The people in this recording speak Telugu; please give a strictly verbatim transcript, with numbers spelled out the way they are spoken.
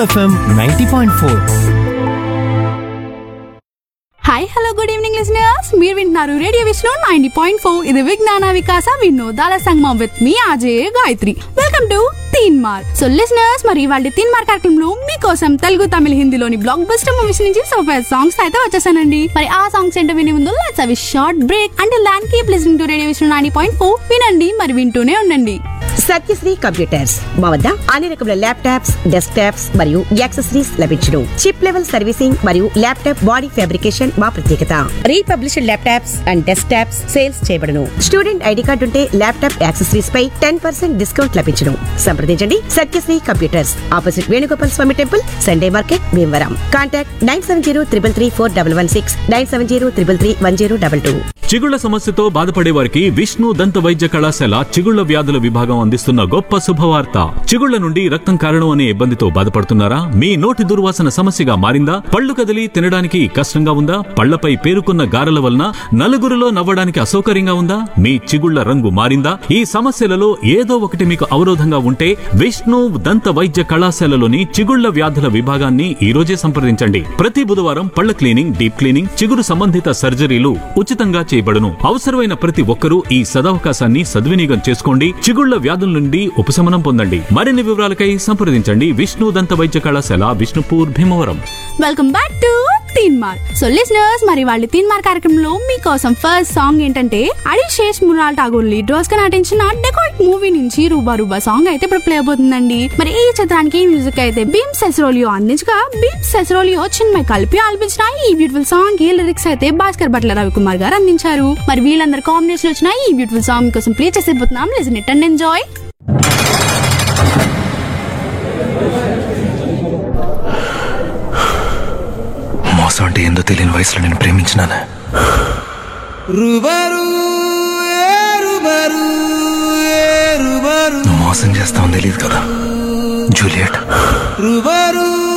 FM ninety point four. Hi hello good evening listeners, మీరు వింటున్నారు radio Vishnu ninety point four. ఇది విజ్ఞాన వికాస వినోదాల సంగమం with me ఆజే Gayatri. Welcome to తీన్ మార్. సో లిజనర్స్, మరి వాళ్ళ తీన్ మార్ కార్యక్రమంలో మీకోసం తెలుగు తమిళ హిందీలోని బ్లాక్ బస్టర్ మూవీస్ నుంచి సూపర్ సాంగ్స్ అయితే వచ్చేసానండి. మరి ఆ సాంగ్స్ ఏంటో వినే ముందు let's have a short break and land keep listening to radio Vishnu ninety point four. వినండి, మరి వింటూనే ఉండండి. సత్యశ్రీ కంప్యూటర్స్ మా వద్ద అన్ని రకముల ల్యాప్టాప్స్, డెస్క్ టాప్స్ మరియు యాక్సెసరీస్ లభించును. చిప్ లెవెల్ సర్వీసింగ్ మరియు ల్యాప్టాప్ బాడీ ఫ్యాబ్రికేషన్ మా ప్రత్యేకత. Republished laptops and desk tops sales చేయబడును. స్టూడెంట్ ఐడి కార్డు ఉంటే ల్యాప్టాప్ యాక్సెసరీస్ పై టెన్ పర్సెంట్ డిస్కౌంట్ లభించును. సంప్రదించండి సత్యశ్రీ కంప్యూటర్స్, ఆపోజిట్ వేణుగోపాల్ స్వామి temple, Sunday market, Bhimavaram. Contact nine seven zero triple three four double one six nine seven zero triple three one zero double two. చిగుళ్ల సమస్యతో బాధపడే వారికి విష్ణు దంత వైద్య కళాశాల చిగుళ్ల వ్యాధుల విభాగం అందిస్తున్న గొప్ప శుభవార్త. చిగుళ్ల నుండి రక్తం కారణం అనే ఇబ్బందితో బాధపడుతున్నారా? మీ నోటి దుర్వాసన సమస్యగా మారిందా? పళ్ళు కదిలి తినడానికి కష్టంగా ఉందా? పళ్లపై పేరుకున్న గారెల వలన నలుగురిలో నవ్వడానికి అసౌకర్యంగా ఉందా? మీ చిగుళ్ల రంగు మారిందా? ఈ సమస్యలలో ఏదో ఒకటి మీకు అవరోధంగా ఉంటే విష్ణు దంత వైద్య కళాశాలలోని చిగుళ్ల వ్యాధుల విభాగాన్ని ఈ రోజే సంప్రదించండి. ప్రతి బుధవారం పళ్ల క్లీనింగ్, డీప్ క్లీనింగ్, చిగురు సంబంధిత సర్జరీలు ఉచితంగా చేయబడును. అవసరమైన ప్రతి ఒక్కరూ ఈ సదవకాశాన్ని సద్వినియోగం చేసుకోండి. చిగుళ్ల వ్యాధుల నుండి ఉపశమనం పొందండి. మరిన్ని వివరాలకై సంప్రదించండి విష్ణు దంత వైద్య కళాశాల, Vishnupur, Bhimavaram. Welcome back to తీన్ మార్. సో లిజనర్స్, మరి వాళ్ళ తీన్ మార్ కార్యక్రమంలో మీకోసం ఫస్ట్ సాంగ్ ఏంటంటే అడిశేష్ మురాల్ ఠాగూర్ లీడ్ రోల్స్ గా నటించిన డెకాట్ మూవీ నుంచి రూబా రూబా సాంగ్ అయితే ఇప్పుడు ప్లే అయిపోతుందండి. మరి ఈ చిత్రానికి మ్యూజిక్ అయితే భీమ్ సెస్రోలియో అందించగా భీమ్ సెస్రోలియో చిన్మయ్ కలిపి ఆలపించిన ఈ బ్యూటిఫుల్ సాంగ్ కి లిరిక్స్ అయితే భాస్కర్ భట్ల రవికుమార్ గారు అందించారు. మరి వీళ్ళందరూ కాంబినేషన్ వచ్చిన ఈ బ్యూటిఫుల్ సాంగ్ కోసం play చేసేపోతున్నాం. Listen it and enjoy. మోసం అంటే ఏందో తెలియని వయసులో నేను ప్రేమించినాను. నువ్వు మోసం చేస్తావని తెలియదు కదా జూలియట్.